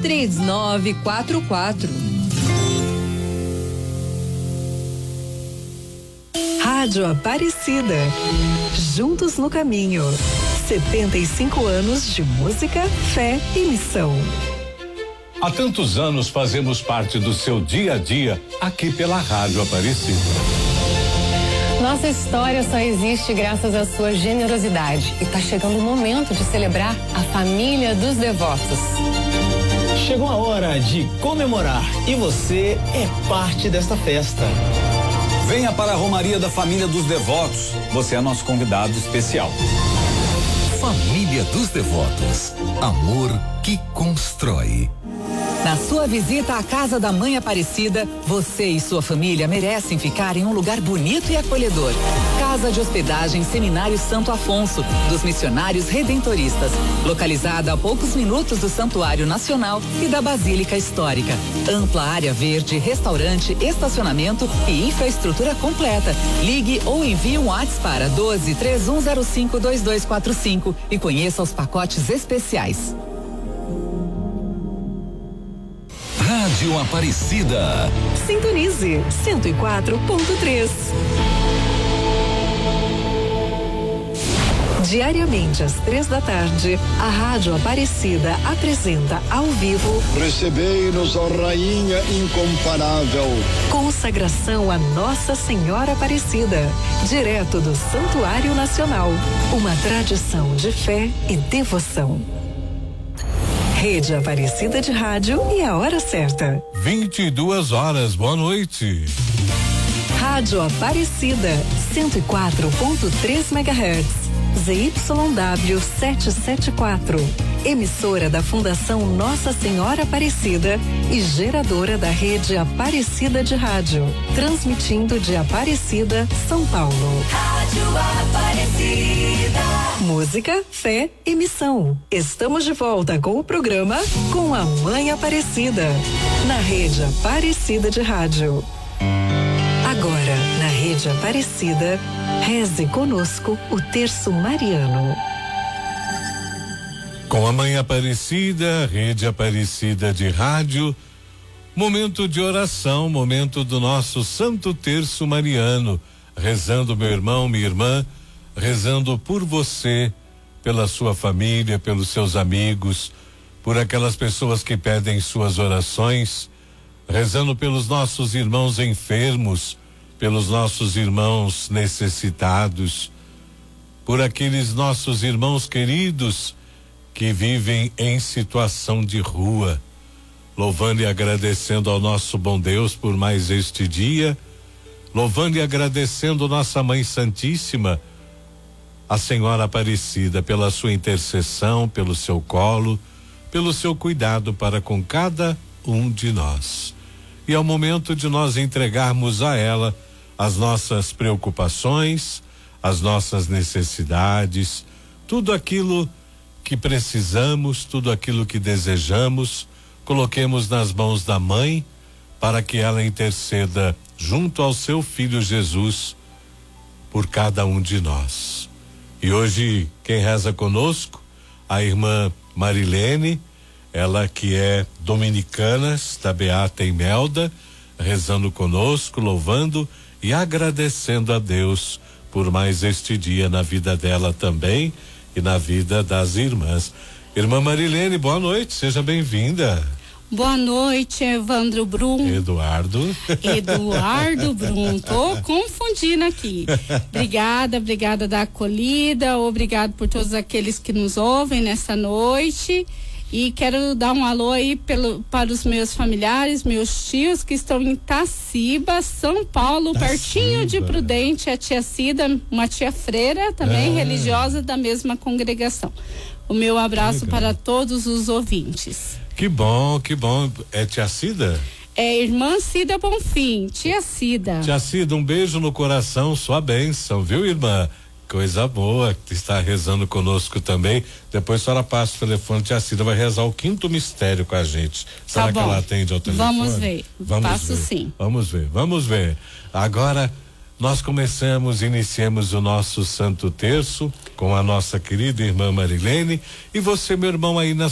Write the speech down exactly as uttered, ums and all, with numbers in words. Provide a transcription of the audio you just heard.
três nove quatro quatro. Rádio Aparecida. Juntos no caminho. setenta e cinco anos de música, fé e missão. Há tantos anos fazemos parte do seu dia a dia aqui pela Rádio Aparecida. Nossa história só existe graças à sua generosidade e tá chegando o momento de celebrar a família dos devotos. Chegou a hora de comemorar e você é parte desta festa. Venha para a Romaria da Família dos Devotos. Você é nosso convidado especial. Família dos Devotos. Amor que constrói. Na sua visita à Casa da Mãe Aparecida, você e sua família merecem ficar em um lugar bonito e acolhedor. Casa de Hospedagem Seminário Santo Afonso, dos Missionários Redentoristas, localizada a poucos minutos do Santuário Nacional e da Basílica Histórica. Ampla área verde, restaurante, estacionamento e infraestrutura completa. Ligue ou envie um WhatsApp para doze, três um zero cinco, dois dois quatro cinco e conheça os pacotes especiais. Rádio Aparecida. Sintonize cento e quatro ponto três. Diariamente às três da tarde, a Rádio Aparecida apresenta ao vivo Recebei-nos, ó Rainha incomparável. Consagração a Nossa Senhora Aparecida, direto do Santuário Nacional. Uma tradição de fé e devoção. Rede Aparecida de Rádio e a hora certa. vinte e duas horas, boa noite. Rádio Aparecida, cento e quatro ponto três megahertz. Z Y W setecentos e setenta e quatro. Emissora da Fundação Nossa Senhora Aparecida e geradora da Rede Aparecida de Rádio. Transmitindo de Aparecida, São Paulo. Rádio Aparecida. Música, fé e missão. Estamos de volta com o programa Com a Mãe Aparecida, na Rede Aparecida de Rádio. Agora, na Rede Aparecida, reze conosco o terço mariano. Com a Mãe Aparecida, Rede Aparecida de Rádio, momento de oração, momento do nosso Santo Terço Mariano, rezando meu irmão, minha irmã, rezando por você, pela sua família, pelos seus amigos, por aquelas pessoas que pedem suas orações, rezando pelos nossos irmãos enfermos, pelos nossos irmãos necessitados, por aqueles nossos irmãos queridos que vivem em situação de rua, louvando e agradecendo ao nosso bom Deus por mais este dia, louvando e agradecendo nossa Mãe Santíssima, a Senhora Aparecida, pela sua intercessão, pelo seu colo, pelo seu cuidado para com cada um de nós. E é o momento de nós entregarmos a ela as nossas preocupações, as nossas necessidades, tudo aquilo que precisamos, tudo aquilo que desejamos, coloquemos nas mãos da Mãe para que ela interceda junto ao seu Filho Jesus por cada um de nós. E hoje quem reza conosco, a irmã Marilene, ela que é dominicana, está beata Imelda, rezando conosco, louvando e agradecendo a Deus por mais este dia na vida dela também e na vida das irmãs. Irmã Marilene, boa noite, seja bem-vinda. Boa noite, Evandro Brum. Eduardo. Eduardo Brum, tô confundindo aqui. Obrigada, obrigada da acolhida, obrigado por todos aqueles que nos ouvem nessa noite. E quero dar um alô aí pelo, para os meus familiares, meus tios que estão em Taciba, São Paulo, Taciba. Pertinho de Prudente, a tia Cida, uma tia freira, também é. religiosa da mesma congregação. O meu abraço para todos os ouvintes. Que bom, que bom. É tia Cida? É irmã Cida Bonfim, tia Cida. Tia Cida, um beijo no coração, sua bênção, viu, irmã? Coisa boa, que está rezando conosco também. Depois a senhora passa o telefone, tia Cida vai rezar o quinto mistério com a gente. Será tá que ela atende ao telefone? Vamos ver, vamos passo ver. sim. Vamos ver, vamos ver. Agora nós começamos, iniciemos o nosso Santo Terço com a nossa querida irmã Marilene. E você, meu irmão, aí na